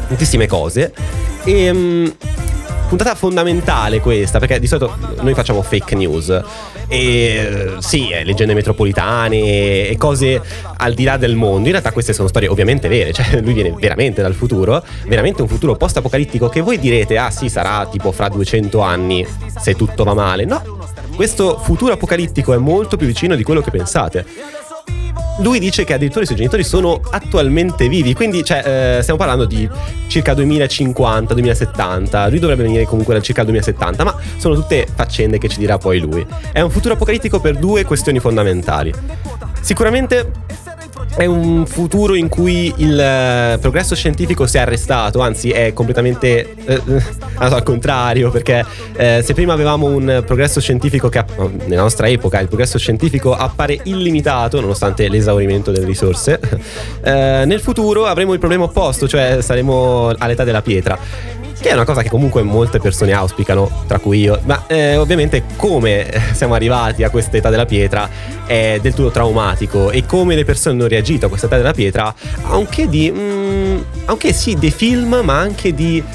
tantissime cose. E puntata fondamentale questa, perché di solito noi facciamo fake news e sì, leggende metropolitane e cose al di là del mondo. In realtà queste sono storie ovviamente vere, cioè lui viene veramente dal futuro, veramente un futuro post-apocalittico che voi direte ah sì, sarà tipo fra 200 anni se tutto va male. No, questo futuro apocalittico è molto più vicino di quello che pensate. Lui dice che addirittura i suoi genitori sono attualmente vivi, quindi cioè, stiamo parlando di circa 2050-2070. Lui dovrebbe venire comunque da circa il 2070, ma sono tutte faccende che ci dirà poi lui. È un futuro apocalittico per due questioni fondamentali. Sicuramente è un futuro in cui il progresso scientifico si è arrestato, anzi è completamente al contrario, perché se prima avevamo un progresso scientifico che nella nostra epoca il progresso scientifico appare illimitato nonostante l'esaurimento delle risorse, nel futuro avremo il problema opposto, cioè saremo all'età della pietra, che è una cosa che comunque molte persone auspicano, tra cui io, ma ovviamente come siamo arrivati a questa età della pietra è del tutto traumatico, e come le persone hanno reagito a questa età della pietra anche sì dei film, ma anche di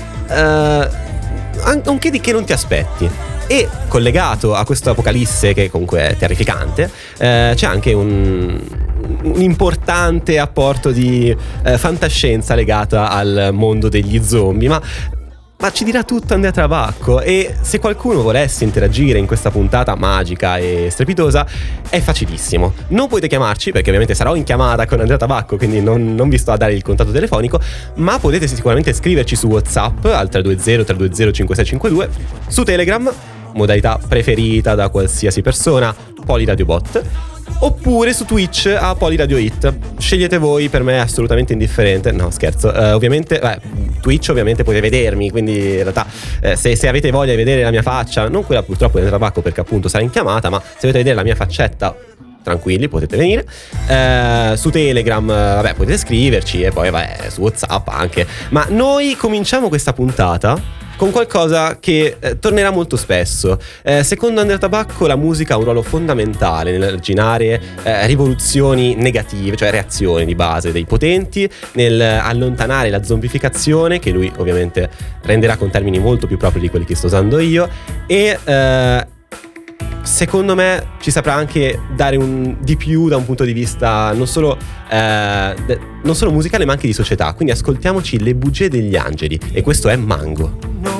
che non ti aspetti. E collegato a questo apocalisse che comunque è terrificante, c'è anche un importante apporto di fantascienza legata al mondo degli zombie, ma ci dirà tutto Andrea Trabacco. E se qualcuno volesse interagire in questa puntata magica e strepitosa è facilissimo. Non potete chiamarci perché ovviamente sarò in chiamata con Andrea Trabacco, quindi non vi sto a dare il contatto telefonico, ma potete sicuramente scriverci su WhatsApp al 320-320-5652, su Telegram, modalità preferita da qualsiasi persona, PoliRadioBot, oppure su Twitch a PoliRadioIt. Scegliete voi, per me è assolutamente indifferente. No, scherzo, ovviamente Twitch ovviamente potete vedermi, quindi in realtà se avete voglia di vedere la mia faccia, non quella purtroppo del tabacco perché appunto sarà in chiamata, ma se volete vedere la mia faccetta, tranquilli, potete venire. Su Telegram potete scriverci, e poi su WhatsApp anche. Ma noi cominciamo questa puntata con qualcosa che tornerà molto spesso. Secondo Andrea Trabacco la musica ha un ruolo fondamentale nell'arginare rivoluzioni negative, cioè reazioni di base dei potenti, nel allontanare la zombificazione, che lui ovviamente renderà con termini molto più propri di quelli che sto usando io, e secondo me ci saprà anche dare di più da un punto di vista non solo musicale, ma anche di società. Quindi ascoltiamoci Le bugie degli angeli, e questo è Mango.